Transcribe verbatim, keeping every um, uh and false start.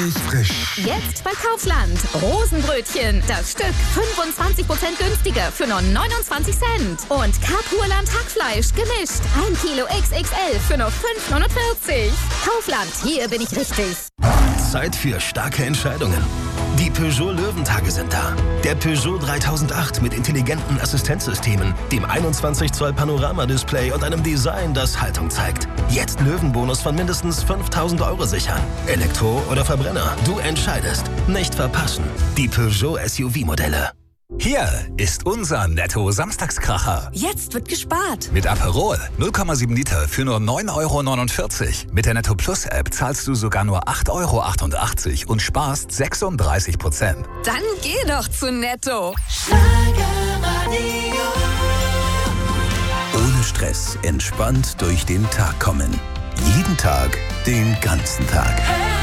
Frisch. Jetzt bei Kaufland. Rosenbrötchen. Das Stück fünfundzwanzig Prozent günstiger für nur neunundzwanzig Cent. Und Kapurland Hackfleisch gemischt. ein Kilo X X L für nur fünf neunundvierzig. Kaufland, hier bin ich richtig. Zeit für starke Entscheidungen. Die Peugeot Löwentage sind da. Der Peugeot dreitausendacht mit intelligenten Assistenzsystemen, dem einundzwanzig Zoll Panoramadisplay und einem Design, das Haltung zeigt. Jetzt Löwenbonus von mindestens fünftausend Euro sichern. Elektro oder Verbrenner, du entscheidest. Nicht verpassen. Die Peugeot S U V-Modelle. Hier ist unser Netto-Samstagskracher. Jetzt wird gespart. Mit Aperol null Komma sieben Liter für nur neun Euro neunundvierzig. Mit der Netto Plus App zahlst du sogar nur acht Euro achtundachtzig und sparst sechsunddreißig Prozent. Dann geh doch zu Netto. Ohne Stress, entspannt durch den Tag kommen. Jeden Tag, den ganzen Tag.